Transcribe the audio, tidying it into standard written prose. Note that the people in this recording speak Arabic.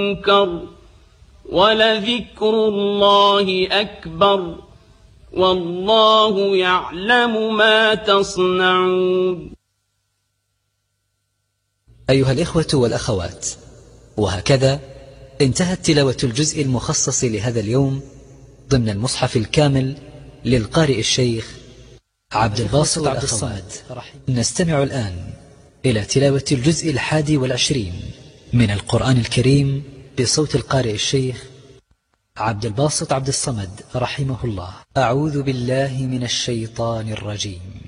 منكر ولذكر الله أكبر والله يعلم ما تصنعون. أيها الإخوة والأخوات، وهكذا انتهت تلاوة الجزء المخصص لهذا اليوم ضمن المصحف الكامل للقارئ الشيخ عبد الباسط عبد الصمد. نستمع الآن إلى تلاوة الجزء 21 من القرآن الكريم بصوت القارئ الشيخ عبد الباسط عبد الصمد رحمه الله. أعوذ بالله من الشيطان الرجيم.